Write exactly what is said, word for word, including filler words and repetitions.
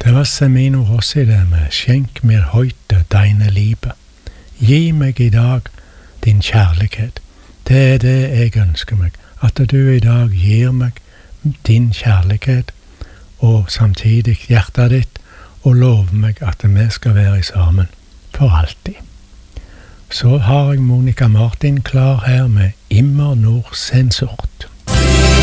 Det var Semino Rossi det med «Skjenk mir heute deine Liebe». Gi meg i dag din kjærlighet. Det er det jeg ønsker meg, at du i dag gir meg din kjærlighet, og samtidig hjertet ditt, og lover meg at vi skal være sammen for alltid. Så har jeg Monica Martin klar her med Immer nur Sehnsucht.